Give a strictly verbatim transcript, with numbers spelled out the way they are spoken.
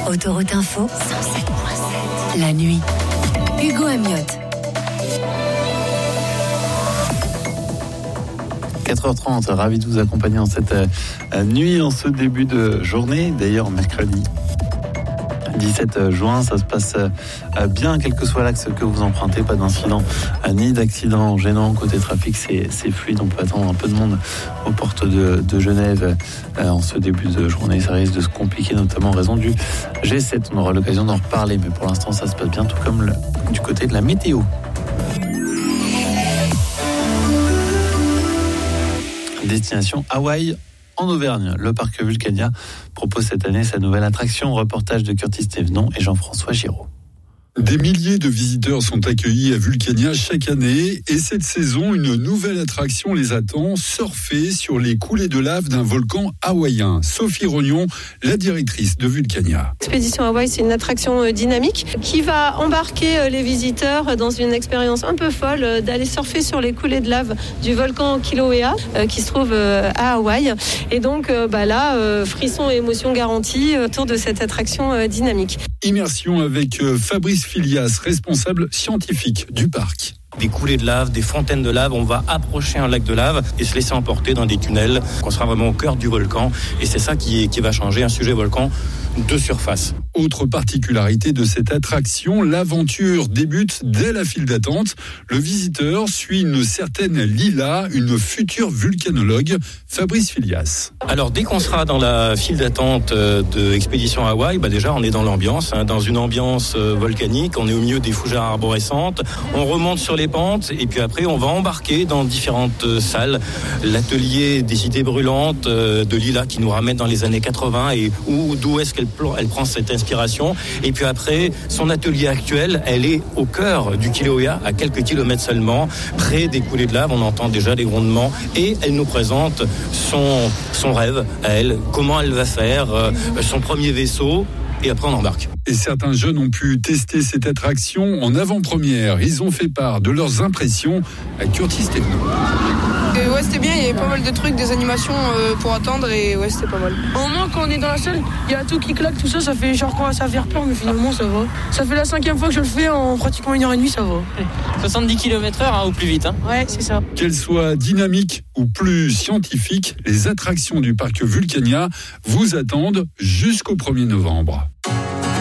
Autoroute Info, cent sept virgule sept. La nuit. Hugo Amiotte. quatre heures trente, ravi de vous accompagner en cette euh, nuit, en ce début de journée. D'ailleurs, mercredi dix-sept juin, ça se passe euh, bien, quel que soit l'axe que vous empruntez, pas d'incident euh, ni d'accident gênant. Côté trafic, c'est, c'est fluide, on peut attendre un peu de monde aux portes de, de Genève euh, en ce début de journée. Ça risque de se compliquer, notamment en raison du G sept. On aura l'occasion d'en reparler, mais pour l'instant, ça se passe bien, tout comme le, du côté de la météo. Destination Hawaï en Auvergne. Le parc Vulcania propose cette année sa nouvelle attraction. Reportage de Curtis Thévenon et Jean-François Giraud. Des milliers de visiteurs sont accueillis à Vulcania chaque année et cette saison, une nouvelle attraction les attend, surfer sur les coulées de lave d'un volcan hawaïen. Sophie Rognon, la directrice de Vulcania. L'expédition Hawaï, c'est une attraction dynamique qui va embarquer les visiteurs dans une expérience un peu folle d'aller surfer sur les coulées de lave du volcan Kilauea qui se trouve à Hawaï. Et donc bah là, frisson et émotion garantie autour de cette attraction dynamique. Immersion avec Fabrice Filias, responsable scientifique du parc. Des coulées de lave, des fontaines de lave, on va approcher un lac de lave et se laisser emporter dans des tunnels. On sera vraiment au cœur du volcan et c'est ça qui, qui va changer, un sujet volcan de surface. Autre particularité de cette attraction, l'aventure débute dès la file d'attente. Le visiteur suit une certaine Lila, une future vulcanologue, Fabrice Filias. Alors dès qu'on sera dans la file d'attente de Expédition Hawaï, bah déjà on est dans l'ambiance, hein, dans une ambiance volcanique, on est au milieu des fougères arborescentes, on remonte sur les pentes et puis après on va embarquer dans différentes salles. L'atelier des idées brûlantes de Lila qui nous ramène dans les années quatre-vingts et où, d'où est-ce qu'elle elle prend cette inspiration. Et puis après, son atelier actuel, elle est au cœur du Kilauea, à quelques kilomètres seulement, près des coulées de lave. On entend déjà les grondements et elle nous présente son, son rêve à elle, comment elle va faire, euh, son premier vaisseau. Et après on embarque. Et certains jeunes ont pu tester cette attraction en avant-première. Ils ont fait part de leurs impressions à Curtis Thévenon. Euh, ouais, c'était bien, il y avait pas mal de trucs, des animations euh, pour attendre et ouais, c'était pas mal. Au moins, quand on est dans la salle, il y a tout qui claque, tout ça, ça fait genre commence à faire peur, mais finalement ça va. Ça fait la cinquième fois que je le fais en pratiquement une heure et demie, ça va. soixante-dix kilomètres heure hein, ou plus vite. Hein. Ouais, c'est ça. Qu'elles soient dynamiques ou plus scientifiques, les attractions du parc Vulcania vous attendent jusqu'au premier novembre.